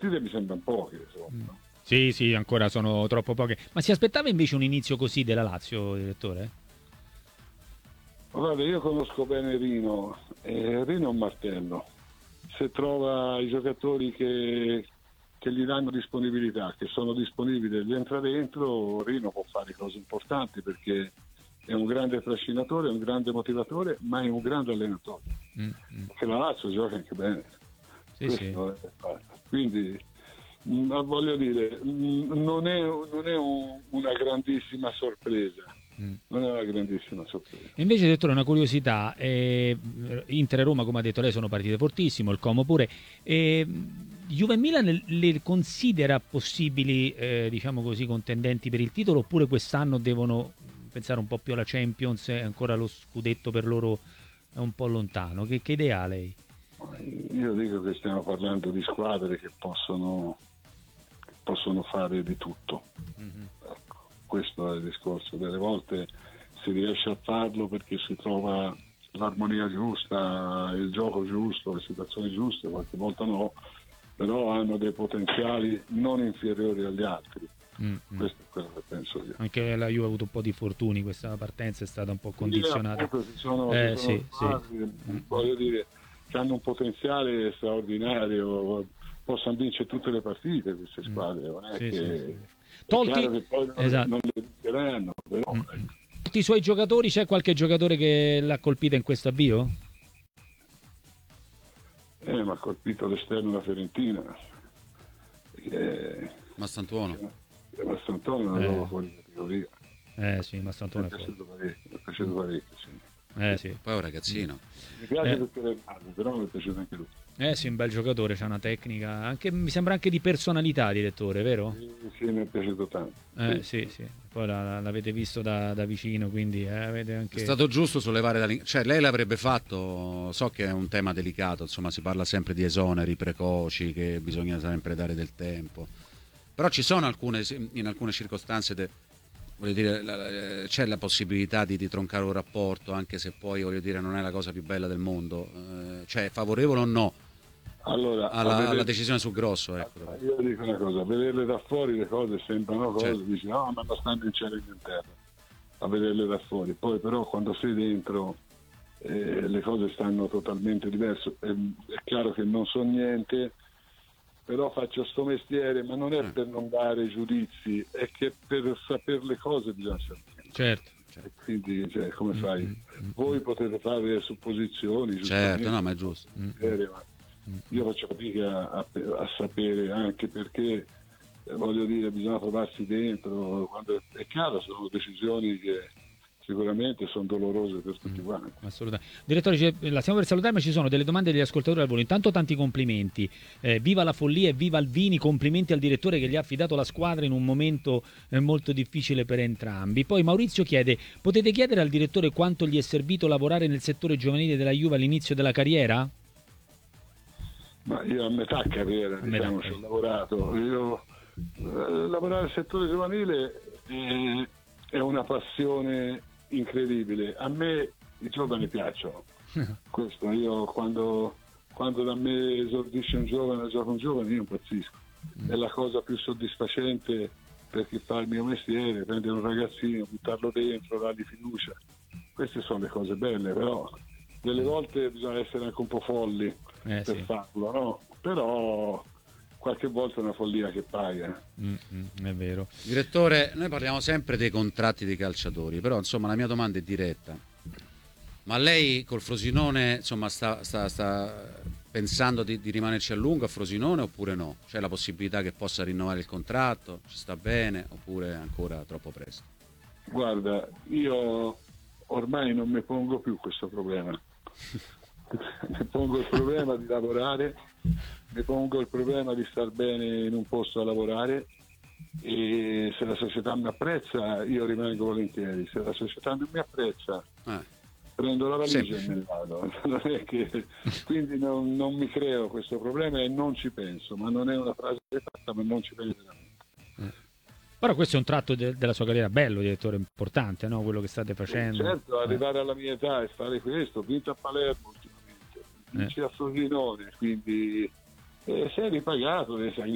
partite mi sembrano poche, insomma. Sì, ancora sono troppo poche. Ma si aspettava invece un inizio così della Lazio, direttore? Guarda, io conosco bene Rino, e Rino è un martello. Se trova i giocatori che gli danno disponibilità, che sono disponibili e gli entra dentro, Rino può fare cose importanti perché è un grande trascinatore, è un grande motivatore, ma è un grande allenatore. Perché la Lazio gioca anche bene. Sì. Quindi voglio dire, non è una grandissima sorpresa. Non è una grandissima sorpresa. E invece, direttore, una curiosità, Inter e Roma, come ha detto lei, sono partite fortissime, il Como pure. Juve e Milan le considera possibili, diciamo così, contendenti per il titolo, oppure quest'anno devono pensare un po' più alla Champions e ancora lo scudetto per loro è un po' lontano? Che idea ha lei? Io dico che stiamo parlando di squadre che possono fare di tutto. Ecco, questo è il discorso. Delle volte si riesce a farlo perché si trova l'armonia giusta, il gioco giusto, le situazioni giuste, qualche volta no, però hanno dei potenziali non inferiori agli altri. Questo è quello che penso io. Anche la Juve ha avuto un po' di fortuni, questa partenza è stata un po' condizionata. Appunto, ci sono squadre, voglio dire, che hanno un potenziale straordinario, possono vincere tutte le partite queste squadre, non è che Tolti, è chiaro che poi esatto, non le vinceranno, però tutti i suoi giocatori, c'è qualche giocatore che l'ha colpita in questo avvio? mi ha colpito l'esterno della Fiorentina, Mastantuono. Mastantuono è una roba fuori categoria. Sì, Mastantuono Mi è piaciuto parecchio, sì. Sì. Poi è un ragazzino. Mi piace perché è grande, però mi è piaciuto anche lui. Sì, un bel giocatore, c'ha una tecnica, anche, mi sembra anche di personalità, direttore, vero? Sì, mi è piaciuto tanto. Sì. Poi l'avete visto da vicino, quindi avete anche... È stato giusto sollevare cioè lei l'avrebbe fatto, so che è un tema delicato, insomma si parla sempre di esoneri precoci, che bisogna sempre dare del tempo. Però ci sono in alcune circostanze, voglio dire, c'è la possibilità di troncare un rapporto, anche se poi, voglio dire, non è la cosa più bella del mondo. Cioè, favorevole o no allora, alla decisione sul grosso? Ecco. Io dico una cosa, a vederle da fuori le cose sembrano cose, certo. Dici no, ma non stanno in cielo e in terra, a vederle da fuori. Poi però quando sei dentro le cose stanno totalmente diverse. È chiaro che non so niente, però faccio sto mestiere, ma non è per non dare giudizi, è che per sapere le cose bisogna sapere. Certo. Quindi come fai? Voi potete fare supposizioni, certo, no, ma è giusto. Ma io faccio fatica a sapere, anche perché voglio dire, bisogna trovarsi dentro, quando è chiaro, sono decisioni che sicuramente sono dolorose per tutti quanti. Assolutamente. Direttore, la stiamo per salutare, ma ci sono delle domande degli ascoltatori al volo. Intanto tanti complimenti, viva la follia e viva Alvini, complimenti al direttore che gli ha affidato la squadra in un momento molto difficile per entrambi. Poi Maurizio chiede, potete chiedere al direttore quanto gli è servito lavorare nel settore giovanile della Juve all'inizio della carriera? Ma io a metà carriera, diciamo, ci ho lavorato. Lavorare nel settore giovanile è una passione incredibile. A me i giovani piacciono. Questo io quando da me esordisce un giovane, gioca un giovane, io impazzisco. È la cosa più soddisfacente per chi fa il mio mestiere, prendere un ragazzino, buttarlo dentro, dargli fiducia. Queste sono le cose belle, però delle volte bisogna essere anche un po' folli per farlo, no? Però qualche volta è una follia che paga. È vero. Direttore, noi parliamo sempre dei contratti dei calciatori, però insomma la mia domanda è diretta. Ma lei col Frosinone insomma sta pensando di rimanerci a lungo a Frosinone oppure no? C'è la possibilità che possa rinnovare il contratto? Ci sta bene oppure è ancora troppo presto? Guarda, io ormai non mi pongo più questo problema. Mi pongo il problema di lavorare, mi pongo il problema di star bene in un posto a lavorare, e se la società mi apprezza io rimango volentieri, se la società non mi apprezza prendo la valigia e me ne vado. Non è che, quindi non mi creo questo problema e non ci penso, ma non è una frase fatta, ma non ci penso veramente. Però questo è un tratto della sua carriera bello, direttore, importante, no? Quello che state facendo. Certo, arrivare alla mia età e fare questo, ho vinto a Palermo ultimamente, vinci a Frosinone, quindi sei ripagato,